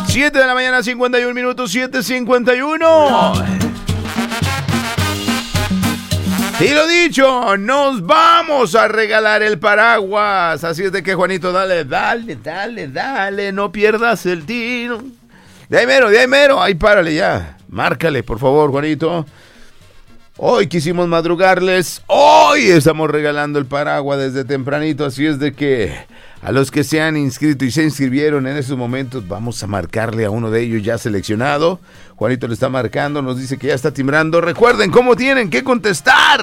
7 de la mañana, 51 minutos, 7:51. Y lo dicho, nos vamos a regalar el paraguas. Así es de que, Juanito, dale, no pierdas el tiro. De ahí mero, ahí párale ya. Márcale, por favor, Juanito. Hoy quisimos madrugarles, hoy estamos regalando el paraguas desde tempranito, así es de que a los que se han inscrito y se inscribieron en estos momentos, vamos a marcarle a uno de ellos ya seleccionado. Juanito le está marcando, nos dice que ya está timbrando. Recuerden cómo tienen que contestar.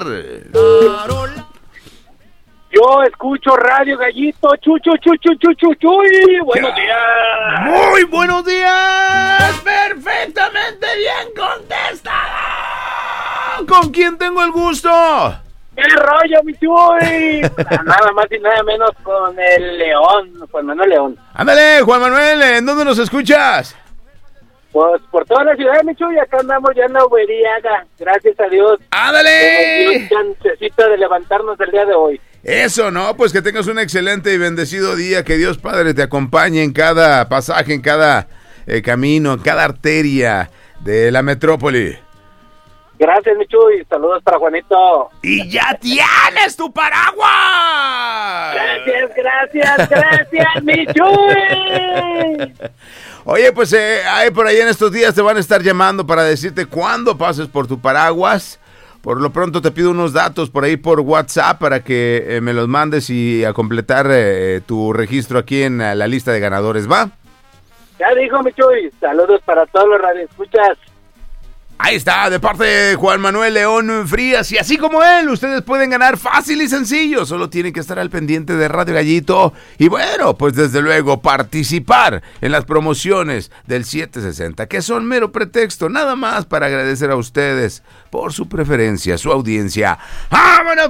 Yo escucho Radio Gallito, chuy, buenos días. Muy buenos días, perfectamente bien contestado. ¿Con quién tengo el gusto? ¡Qué rollo, mi chuy! Nada más y nada menos con el León, Juan Manuel León. Ándale, Juan Manuel, ¿en dónde nos escuchas? Pues por toda la ciudad, mi chuy, acá andamos ya en la Uberiaga, gracias a Dios. ¡Ándale! Nos dio un chancecito de levantarnos el día de hoy. Eso, ¿no? Pues que tengas un excelente y bendecido día, que Dios Padre te acompañe en cada pasaje, en cada camino, en cada arteria de la metrópoli. Gracias, mi chuy, saludos para Juanito. ¡Y ya tienes tu paraguas! Gracias, mi chuy. Oye, pues ahí por ahí en estos días te van a estar llamando para decirte cuándo pases por tu paraguas. Por lo pronto te pido unos datos por ahí por WhatsApp para que me los mandes y a completar tu registro aquí en la lista de ganadores, ¿va? Ya dijo, mi chuy, saludos para todos los radioescuchas. Ahí está, de parte de Juan Manuel León Frías. Y así como él, ustedes pueden ganar fácil y sencillo. Solo tienen que estar al pendiente de Radio Gallito. Y bueno, pues desde luego participar en las promociones del 760, que son mero pretexto, nada más para agradecer a ustedes por su preferencia, su audiencia. ¡Vámonos!